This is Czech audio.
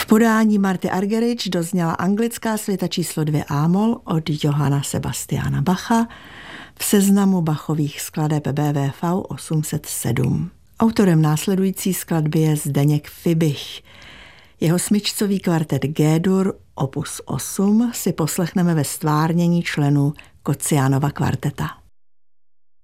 podání Marty Argerich dozněla anglická světa číslo 2 A-moll od Johanna Sebastiana Bacha v seznamu Bachových skladeb BWV 807. Autorem následující skladby je Zdeněk Fibich. Jeho smyčcový kvartet G-dur opus 8 si poslechneme ve stvárnění členů Kocianova kvarteta.